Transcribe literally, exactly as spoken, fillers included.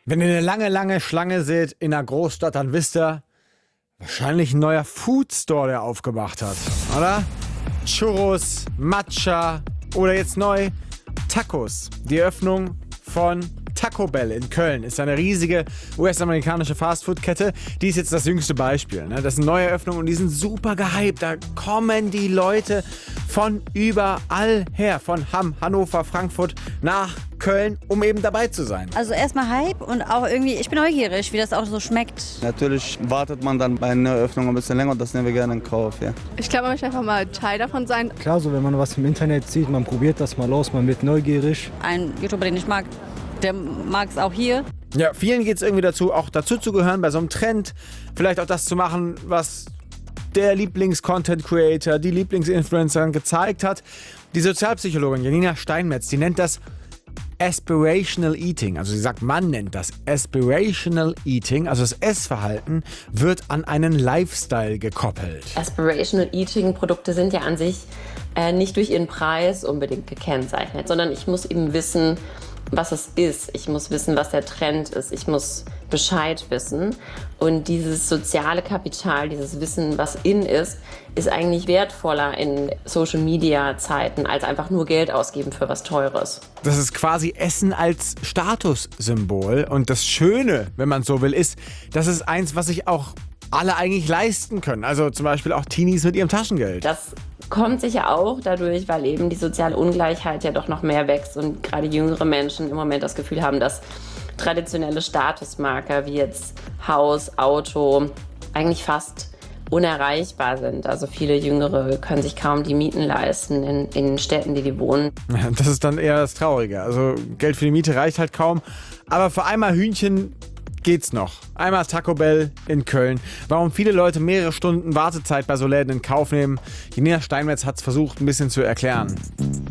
Wenn ihr eine lange, lange Schlange seht in einer Großstadt, dann wisst ihr, wahrscheinlich ein neuer Foodstore, der aufgemacht hat, oder? Churros, Matcha oder jetzt neu Tacos. Die Eröffnung von Taco Bell in Köln ist eine riesige U S-amerikanische Fastfood-Kette. Die ist jetzt das jüngste Beispiel. Ne? Das sind neue Eröffnungen und die sind super gehypt. Da kommen die Leute von überall her. Von Hamm, Hannover, Frankfurt nach Köln, um eben dabei zu sein. Also erstmal Hype und auch irgendwie, ich bin neugierig, wie das auch so schmeckt. Natürlich wartet man dann bei einer Eröffnung ein bisschen länger und das nehmen wir gerne in Kauf. Ja. Ich glaube, man möchte einfach mal Teil davon sein. Klar, so wenn man was im Internet sieht, man probiert das mal aus, man wird neugierig. Ein YouTuber, den ich mag, der mag es auch hier. Ja, vielen geht es irgendwie dazu, auch dazu zu gehören bei so einem Trend. Vielleicht auch das zu machen, was der Lieblings-Content-Creator, die Lieblingsinfluencerin gezeigt hat. Die Sozialpsychologin Janina Steinmetz, die nennt das Aspirational Eating. Also sie sagt, man nennt das Aspirational Eating. Also das Essverhalten wird an einen Lifestyle gekoppelt. Aspirational Eating Produkte sind ja an sich äh, nicht durch ihren Preis unbedingt gekennzeichnet, sondern ich muss eben wissen, was es ist. Ich muss wissen, was der Trend ist. Ich muss Bescheid wissen. Und dieses soziale Kapital, dieses Wissen, was in ist, ist eigentlich wertvoller in Social-Media-Zeiten, als einfach nur Geld ausgeben für was Teures. Das ist quasi Essen als Statussymbol. Und das Schöne, wenn man so will, ist, das ist eins, was sich auch alle eigentlich leisten können. Also zum Beispiel auch Teenies mit ihrem Taschengeld. Das kommt sicher auch dadurch, weil eben die soziale Ungleichheit ja doch noch mehr wächst und gerade jüngere Menschen im Moment das Gefühl haben, dass traditionelle Statusmarker wie jetzt Haus, Auto eigentlich fast unerreichbar sind. Also viele Jüngere können sich kaum die Mieten leisten in, in Städten, die die wohnen. Das ist dann eher das Traurige. Also Geld für die Miete reicht halt kaum. Aber für einmal Hühnchen geht's noch. Einmal Taco Bell in Köln. Warum viele Leute mehrere Stunden Wartezeit bei so Läden in Kauf nehmen, Janina Steinmetz hat es versucht, ein bisschen zu erklären.